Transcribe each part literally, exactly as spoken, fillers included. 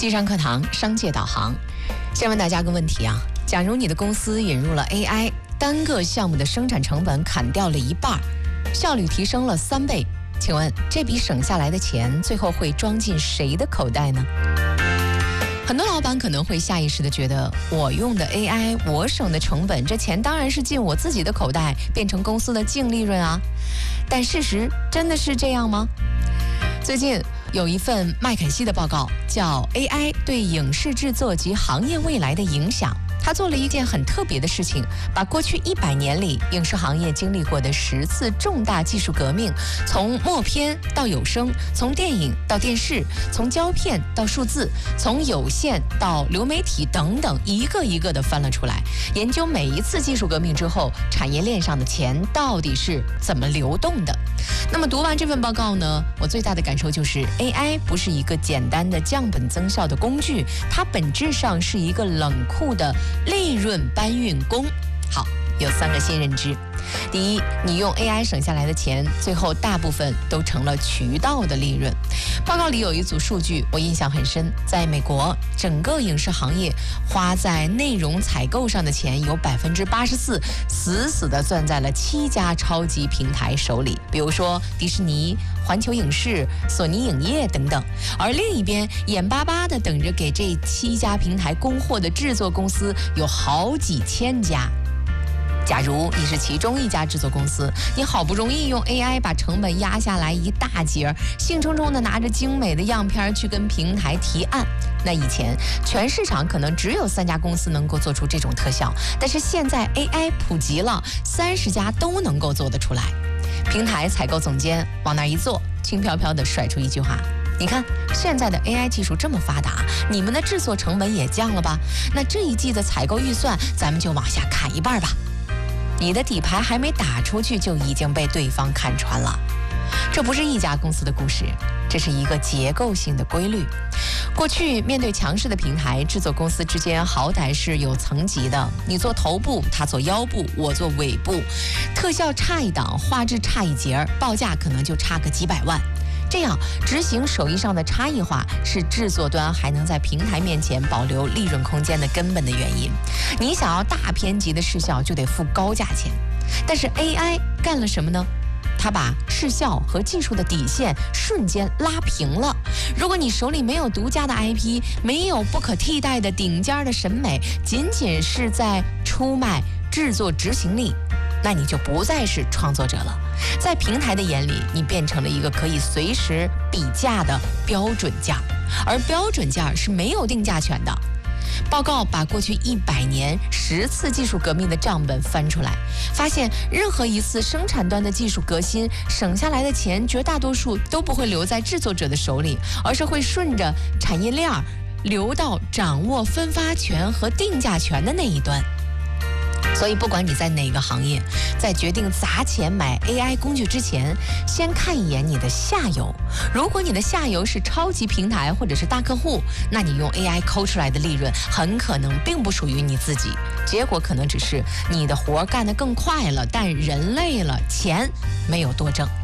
气上课堂，商界导航。先问大家个问题啊，假如你的公司引入了 A I， 单个项目的生产成本砍掉了一半，效率提升了三倍，请问这笔省下来的钱最后会装进谁的口袋呢？很多老板可能会下意识地觉得，我用的 A I， 我省的成本，这钱当然是进我自己的口袋，变成公司的净利润啊。但事实真的是这样吗？最近有一份麦肯锡的报告，叫 A I 对影视制作及行业未来的影响。他做了一件很特别的事情，把过去一百年里影视行业经历过的十次重大技术革命，从默片到有声，从电影到电视，从胶片到数字，从有线到流媒体等等，一个一个的翻了出来，研究每一次技术革命之后，产业链上的钱到底是怎么流动的。那么读完这份报告呢，我最大的感受就是 A I 不是一个简单的降本增效的工具，它本质上是一个冷酷的利润搬运工。好，有三个新认知。第一，你用 A I 省下来的钱，最后大部分都成了渠道的利润。报告里有一组数据我印象很深，在美国，整个影视行业花在内容采购上的钱有百分之八十四死死地攥在了七家超级平台手里，比如说迪士尼、环球影视、索尼影业等等。而另一边，眼巴巴地等着给这七家平台供货的制作公司有好几千家。假如你是其中一家制作公司，你好不容易用 A I 把成本压下来一大截，兴冲冲的拿着精美的样片去跟平台提案。那以前全市场可能只有三家公司能够做出这种特效，但是现在 A I 普及了，三十家都能够做得出来。平台采购总监往那一坐，轻飘飘地甩出一句话：你看现在的 A I 技术这么发达，你们的制作成本也降了吧？那这一季的采购预算咱们就往下砍一半吧。你的底牌还没打出去，就已经被对方看穿了。这不是一家公司的故事，这是一个结构性的规律。过去面对强势的平台，制作公司之间好歹是有层级的，你做头部，他做腰部，我做尾部，特效差一档，画质差一截，报价可能就差个几百万。这样执行手艺上的差异化，是制作端还能在平台面前保留利润空间的根本的原因。你想要大片级的视效，就得付高价钱。但是 A I 干了什么呢？它把视效和技术的底线瞬间拉平了。如果你手里没有独家的 I P， 没有不可替代的顶尖的审美，仅仅是在出卖制作执行力，那你就不再是创作者了。在平台的眼里，你变成了一个可以随时比价的标准价，而标准价是没有定价权的。报告把过去一百年十次技术革命的账本翻出来，发现任何一次生产端的技术革新省下来的钱，绝大多数都不会留在制作者的手里，而是会顺着产业链流到掌握分发权和定价权的那一端。所以不管你在哪个行业，在决定砸钱买 A I 工具之前，先看一眼你的下游。如果你的下游是超级平台或者是大客户，那你用 A I 抠出来的利润很可能并不属于你自己，结果可能只是你的活干得更快了，但人累了，钱没有多挣。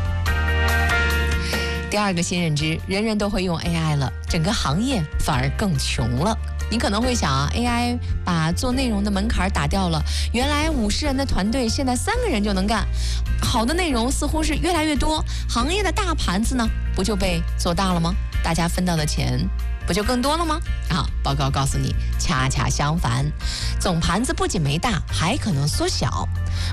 第二个新认知，人人都会用 A I 了，整个行业反而更穷了。你可能会想啊 ，A I 把做内容的门槛打掉了，原来五十人的团队现在三个人就能干，好的内容似乎是越来越多，行业的大盘子呢，不就被做大了吗？大家分到的钱不就更多了吗？啊，报告告诉你，恰恰相反，总盘子不仅没大，还可能缩小。